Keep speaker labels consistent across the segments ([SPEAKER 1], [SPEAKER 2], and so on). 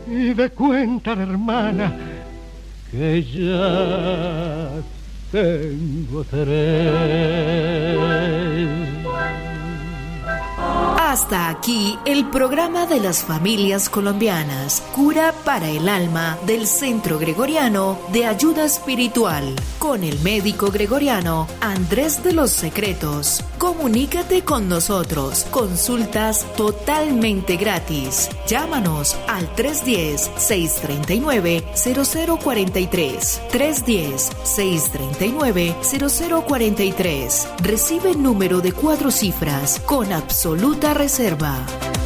[SPEAKER 1] y de cuenta la hermana que ya tengo 3.
[SPEAKER 2] Hasta aquí el programa de las familias colombianas, Cura para el Alma del Centro Gregoriano de Ayuda Espiritual, con el médico gregoriano Andrés de los Secretos. Comunícate con nosotros, consultas totalmente gratis. Llámanos al 310-639-0043, 310-639-0043. Recibe el número de 4 cifras con absoluta reserva.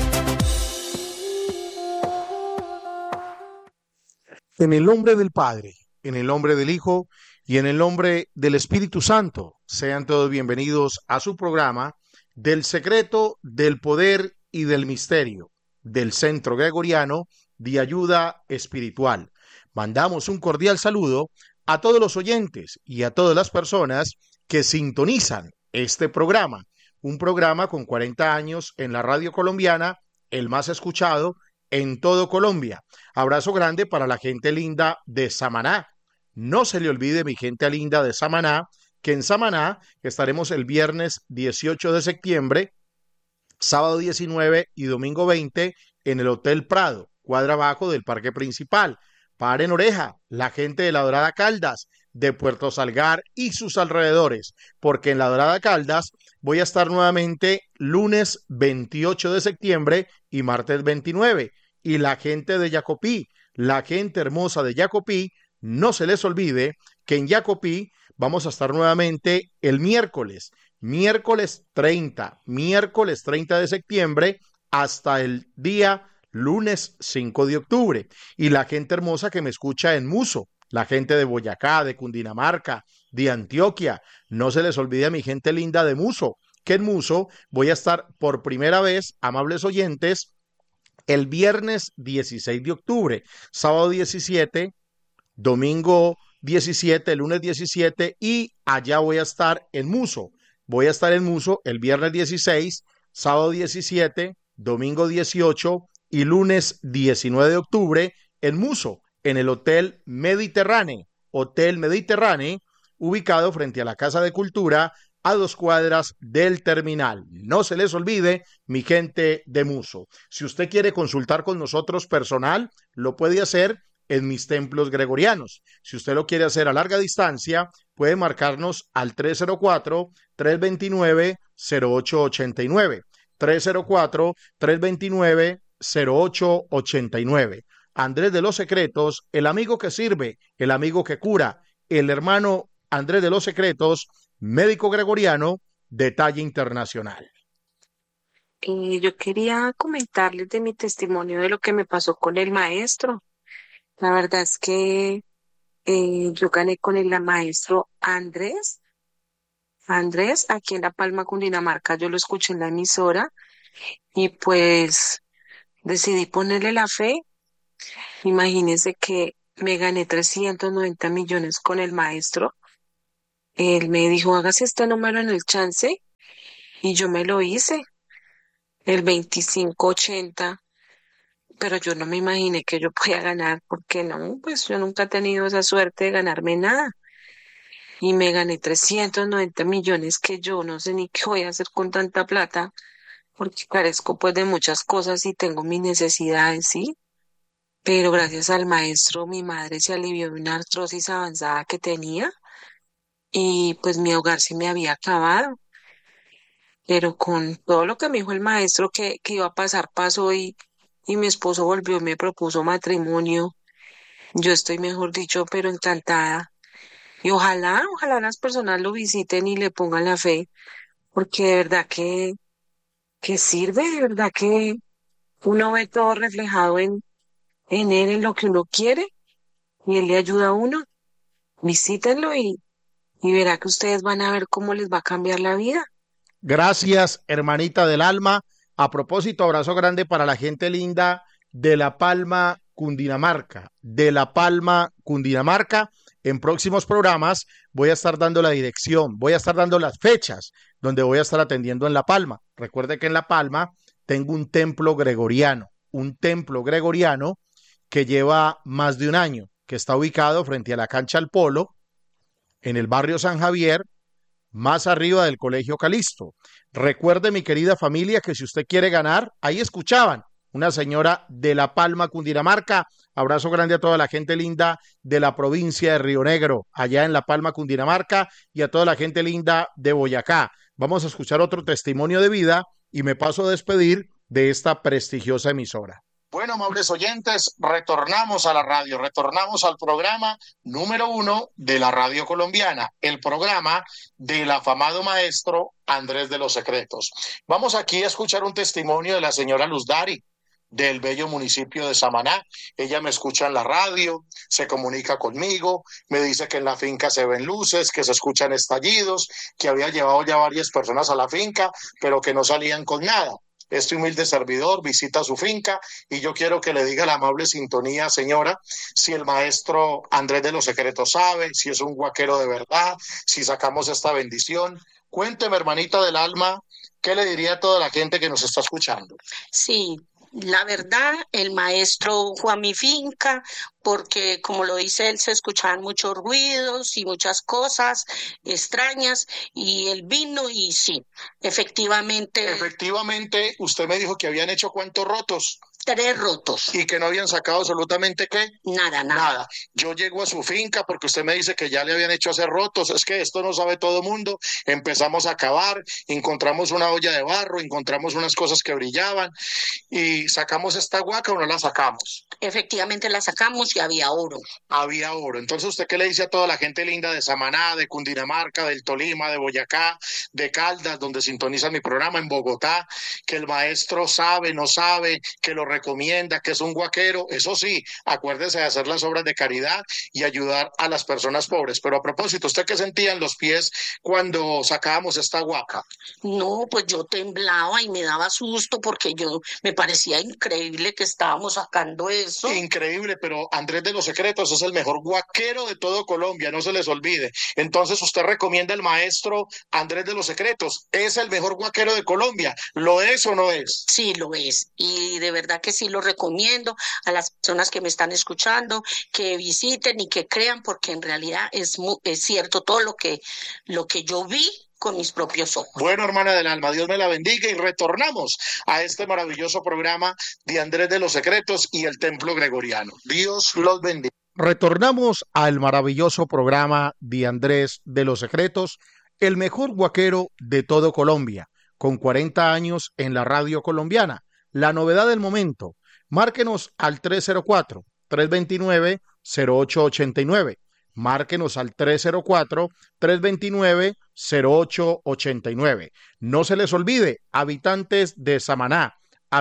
[SPEAKER 3] En el nombre del Padre, en el nombre del Hijo y en el nombre del Espíritu Santo, sean todos bienvenidos a su programa del secreto, del poder y del misterio del Centro Gregoriano de Ayuda Espiritual. Mandamos un cordial saludo a todos los oyentes y a todas las personas que sintonizan este programa. Un programa con 40 años en la radio colombiana, el más escuchado en todo Colombia. Abrazo grande para la gente linda de Samaná. No se le olvide, mi gente linda de Samaná, que en Samaná estaremos el viernes 18 de septiembre, sábado 19 y domingo 20 en el Hotel Prado, cuadra abajo del Parque Principal. Paren oreja, la gente de La Dorada Caldas, de Puerto Salgar y sus alrededores, porque en La Dorada Caldas voy a estar nuevamente lunes 28 de septiembre y martes 29. Y la gente de Yacopí, la gente hermosa de Yacopí, no se les olvide que en Yacopí vamos a estar nuevamente el miércoles 30 de septiembre hasta el día lunes 5 de octubre. Y la gente hermosa que me escucha en Muso, la gente de Boyacá, de Cundinamarca, de Antioquia, no se les olvide a mi gente linda de Muso, que en Muso voy a estar por primera vez, amables oyentes, el viernes 16 de octubre, sábado 17, domingo 17, lunes 17 y allá voy a estar en Muso. Voy a estar en Muso el viernes 16, sábado 17, domingo 18 y lunes 19 de octubre en Muso, en el Hotel Mediterráneo, ubicado frente a la Casa de Cultura, a 2 cuadras del terminal. No se les olvide, mi gente de Muso. Si usted quiere consultar con nosotros personal, lo puede hacer en mis templos gregorianos. Si usted lo quiere hacer a larga distancia, puede marcarnos al 304-329-0889. 304-329-0889. Andrés de los Secretos, el amigo que sirve, el amigo que cura, el hermano Andrés de los Secretos, médico gregoriano de talla internacional.
[SPEAKER 4] Yo quería comentarles de mi testimonio de lo que me pasó con el maestro. La verdad es que yo gané con el maestro Andrés, aquí en La Palma, Cundinamarca. Yo lo escuché en la emisora y pues decidí ponerle la fe. Imagínense que me gané 390 millones con el maestro. Él me dijo, hágase este número en el chance y yo me lo hice, el 2580, pero yo no me imaginé que yo podía ganar, porque no, pues yo nunca he tenido esa suerte de ganarme nada. Y me gané 390 millones que yo no sé ni qué voy a hacer con tanta plata, porque carezco pues de muchas cosas y tengo mis necesidades, ¿sí? Pero gracias al maestro mi madre se alivió de una artrosis avanzada que tenía y pues mi hogar se me había acabado. Pero con todo lo que me dijo el maestro que iba a pasar, pasó y mi esposo volvió y me propuso matrimonio. Yo estoy, mejor dicho, pero encantada. Y ojalá las personas lo visiten y le pongan la fe, porque de verdad que sirve, de verdad que uno ve todo reflejado en él, en lo que uno quiere, y él le ayuda a uno. Visítenlo y verá que ustedes van a ver cómo les va a cambiar la vida.
[SPEAKER 3] Gracias, hermanita del alma. A propósito, abrazo grande para la gente linda de La Palma, Cundinamarca. En próximos programas voy a estar dando la dirección, voy a estar dando las fechas donde voy a estar atendiendo en La Palma. Recuerde que en La Palma tengo un templo gregoriano que lleva más de un año, que está ubicado frente a la cancha al Polo, en el barrio San Javier, más arriba del Colegio Calixto. Recuerde, mi querida familia, que si usted quiere ganar, ahí escuchaban una señora de La Palma, Cundinamarca. Abrazo grande a toda la gente linda de la provincia de Río Negro, allá en La Palma, Cundinamarca, y a toda la gente linda de Boyacá. Vamos a escuchar otro testimonio de vida y me paso a despedir de esta prestigiosa emisora. Bueno, amables oyentes, retornamos a la radio, retornamos al programa número 1 de la radio colombiana, el programa del afamado maestro Andrés de los Secretos. Vamos aquí a escuchar un testimonio de la señora Luz Dari, del bello municipio de Samaná. Ella me escucha en la radio, se comunica conmigo, me dice que en la finca se ven luces, que se escuchan estallidos, que había llevado ya varias personas a la finca, pero que no salían con nada. Este humilde servidor visita su finca y yo quiero que le diga a la amable sintonía, señora, si el maestro Andrés de los Secretos sabe, si es un guaquero de verdad, si sacamos esta bendición. Cuénteme, hermanita del alma, ¿qué le diría a toda la gente que nos está escuchando?
[SPEAKER 5] Sí, la verdad, el maestro fue a mi finca porque, como lo dice él, se escuchaban muchos ruidos y muchas cosas extrañas y él vino y sí, efectivamente.
[SPEAKER 3] Efectivamente, usted me dijo que habían hecho ¿cuántos rotos?
[SPEAKER 5] 3 rotos.
[SPEAKER 3] Y que no habían sacado absolutamente ¿qué?
[SPEAKER 5] Nada.
[SPEAKER 3] Yo llego a su finca porque usted me dice que ya le habían hecho hacer rotos. Es que esto no sabe todo el mundo. Empezamos a cavar, encontramos una olla de barro, encontramos unas cosas que brillaban y sacamos esta huaca o no la sacamos.
[SPEAKER 5] Efectivamente la sacamos y había oro.
[SPEAKER 3] Había oro. Entonces, ¿usted qué le dice a toda la gente linda de Samaná, de Cundinamarca, del Tolima, de Boyacá, de Caldas, donde sintoniza mi programa, en Bogotá, que el maestro sabe, no sabe, que lo recomienda, que es un guaquero? Eso sí, acuérdese de hacer las obras de caridad y ayudar a las personas pobres. Pero a propósito, ¿usted qué sentía en los pies cuando sacábamos esta huaca?
[SPEAKER 5] No, pues yo temblaba y me daba susto porque me parecía increíble que estábamos sacando eso.
[SPEAKER 3] Increíble, pero Andrés de los Secretos es el mejor guaquero de todo Colombia, no se les olvide. Entonces, ¿usted recomienda al maestro Andrés de los Secretos? ¿Es el mejor guaquero de Colombia? ¿Lo es o no es?
[SPEAKER 5] Sí, lo es. Y de verdad que sí lo recomiendo a las personas que me están escuchando, que visiten y que crean, porque en realidad es cierto todo lo que yo vi con mis propios ojos.
[SPEAKER 3] Bueno, hermana del alma, Dios me la bendiga y retornamos a este maravilloso programa de Andrés de los Secretos y el Templo Gregoriano. Dios los bendiga. Retornamos al maravilloso programa de Andrés de los Secretos, el mejor guaquero de todo Colombia, con 40 años en la radio colombiana. La novedad del momento, márquenos al 304-329-0889. Márquenos al 304-329-0889. No se les olvide, habitantes de Samaná,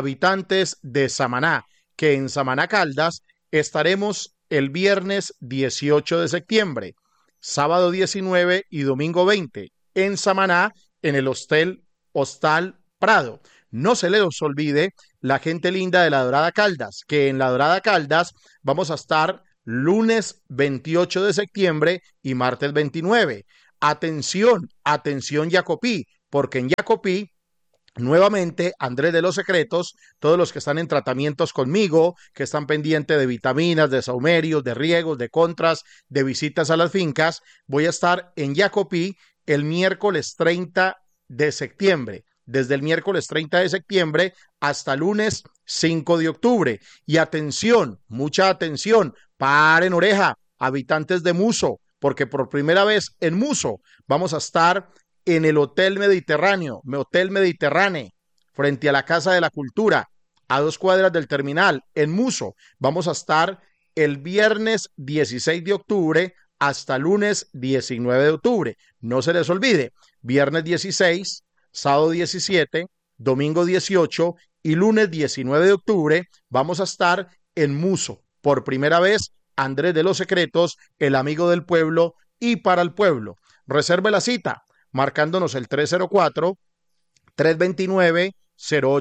[SPEAKER 3] que en Samaná Caldas estaremos el viernes 18 de septiembre, sábado 19 y domingo 20, en Samaná, en el Hostal Prado. No se les olvide la gente linda de La Dorada Caldas, que en La Dorada Caldas vamos a estar lunes 28 de septiembre y martes 29. Atención Jacopí, porque en Jacopí, nuevamente, Andrés de los Secretos, todos los que están en tratamientos conmigo, que están pendientes de vitaminas, de saumerios, de riegos, de contras, de visitas a las fincas, voy a estar en Jacopí el miércoles 30 de septiembre. Desde el miércoles 30 de septiembre hasta lunes 5 de octubre. Y atención, mucha atención, paren oreja, habitantes de Muso, porque por primera vez en Muso vamos a estar en el Hotel Mediterráneo, frente a la Casa de la Cultura, a 2 cuadras del terminal, en Muso. Vamos a estar el viernes 16 de octubre hasta lunes 19 de octubre. No se les olvide, viernes 16, sábado 17, domingo 18 y lunes 19 de octubre vamos a estar en Muso. Por primera vez, Andrés de los Secretos, el amigo del pueblo y para el pueblo. Reserve la cita marcándonos el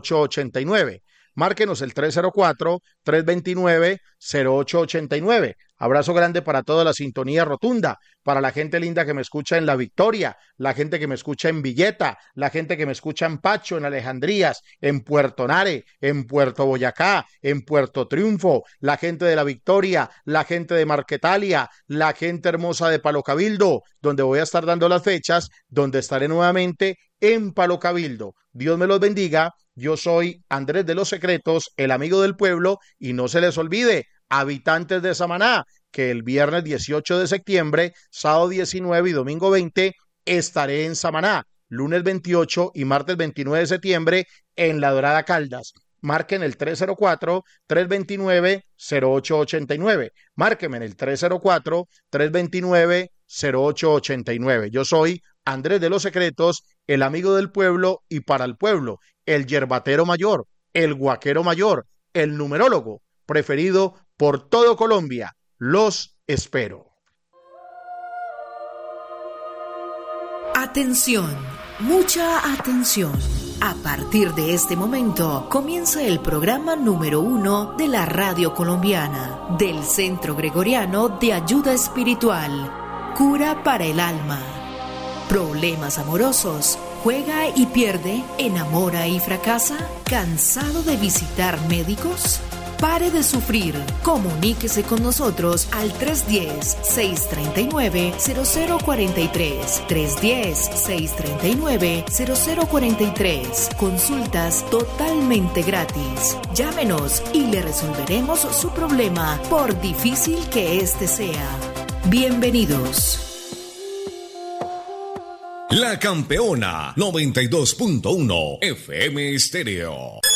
[SPEAKER 3] 304-329-0889. Márquenos el 304-329-0889. Abrazo grande para toda la sintonía rotunda, para la gente linda que me escucha en La Victoria, la gente que me escucha en Villeta, la gente que me escucha en Pacho, en Alejandrías, en Puerto Nare, en Puerto Boyacá, en Puerto Triunfo, la gente de La Victoria, la gente de Marquetalia, la gente hermosa de Palo Cabildo, donde voy a estar dando las fechas, donde estaré nuevamente en Palo Cabildo. Dios me los bendiga. Yo soy Andrés de los Secretos, el amigo del pueblo, y no se les olvide, habitantes de Samaná, que el viernes 18 de septiembre, sábado 19 y domingo 20 estaré en Samaná, lunes 28 y martes 29 de septiembre en La Dorada Caldas. Marquen el 304-329-0889. Márquenme en el 304-329-0889. Yo soy Andrés de los Secretos, el amigo del pueblo y para el pueblo, el yerbatero mayor, el guaquero mayor, el numerólogo preferido por todo Colombia. Los espero.
[SPEAKER 2] Atención, mucha atención. A partir de este momento comienza el programa número 1 de la radio colombiana, del Centro Gregoriano de Ayuda Espiritual, Cura para el Alma. ¿Problemas amorosos? ¿Juega y pierde? ¿Enamora y fracasa? ¿Cansado de visitar médicos? Pare de sufrir. Comuníquese con nosotros al 310-639-0043. 310-639-0043. Consultas totalmente gratis. Llámenos y le resolveremos su problema, por difícil que este sea. Bienvenidos.
[SPEAKER 6] La Campeona 92.1 FM Estéreo.